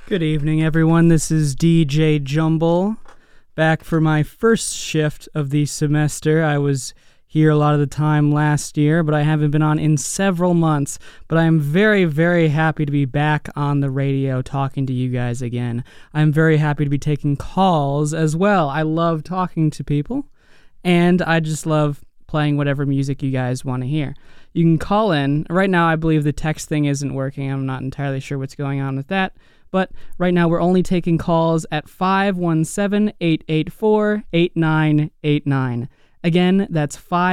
Good evening, everyone. This is DJ Jumble, back for my first shift of the semester. I was here a lot of the time last year, but I haven't been on in several months. But I am very, very happy to be back on the radio talking to you guys again. I'm very happy to be taking calls as well. I love talking to people, and I just love playing whatever music you guys want to hear. You can call in. Right now, I believe the text thing isn't working. I'm not entirely sure what's going on with that. But right now, we're only taking calls at 517-884-8989. Again, that's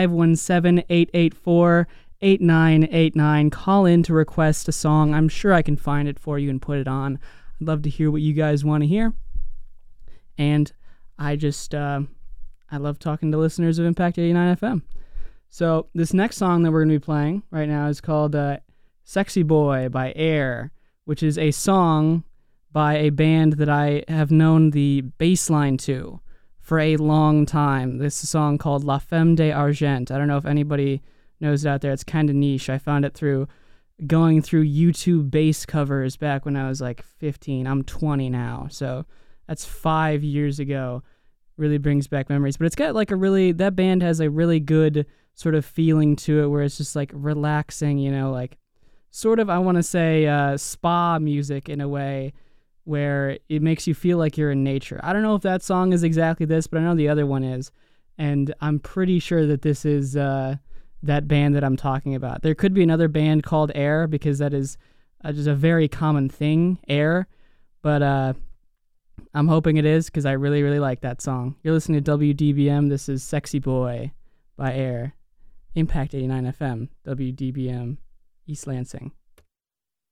517-884-8989. Call in to request a song. I'm sure I can find it for you and put it on. I'd love to hear what you guys want to hear. And I love talking to listeners of Impact 89 FM. So this next song that we're going to be playing right now is called Sexy Boy by Air, which is a song by a band that I have known the bass line to for a long time. This is a song called La Femme d'Argent. I don't know if anybody knows it out there. It's kind of niche. I found it through going through YouTube bass covers back when I was like 15. I'm 20 now, so that's 5 years ago. Really brings back memories. But it's got like that band has a really good sort of feeling to it where it's just like relaxing, like sort of, I want to say, spa music in a way where it makes you feel like you're in nature. I don't know if that song is exactly this, but I know the other one is. And I'm pretty sure that this is that band that I'm talking about. There could be another band called Air because that is just a very common thing, Air. But I'm hoping it is because I really, really like that song. You're listening to WDBM. This is Sexy Boy by Air. Impact 89 FM, WDBM, East Lansing.